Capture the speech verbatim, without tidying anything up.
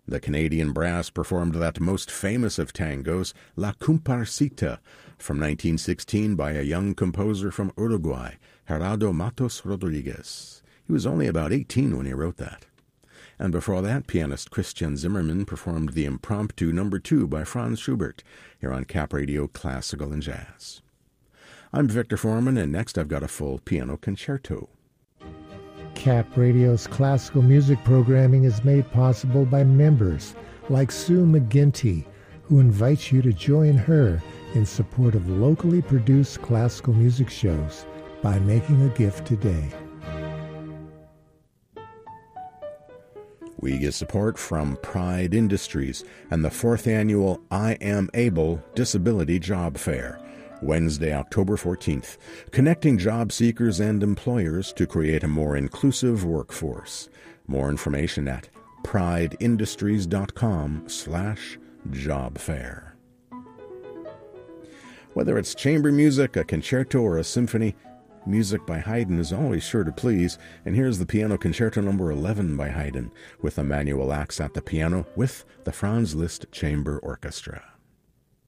The Canadian brass performed that most famous of tangos, La Comparsita, from nineteen sixteen by a young composer from Uruguay, Gerardo Matos Rodriguez. He was only about eighteen when he wrote that. And before that, pianist Christian Zimmermann performed the Impromptu Number Two by Franz Schubert, here on Cap Radio Classical and Jazz. I'm Victor Foreman, and next I've got a full piano concerto. Cap Radio's classical music programming is made possible by members like Sue McGinty, who invites you to join her in support of locally produced classical music shows by making a gift today. We get support from Pride Industries and the fourth annual I Am Able Disability Job Fair, Wednesday, October fourteenth, connecting job seekers and employers to create a more inclusive workforce. More information at prideindustries.com slash job fair. Whether it's chamber music, a concerto, or a symphony, music by Haydn is always sure to please, and here's the Piano Concerto number eleven by Haydn, with Emmanuel Ax at the piano with the Franz Liszt Chamber Orchestra.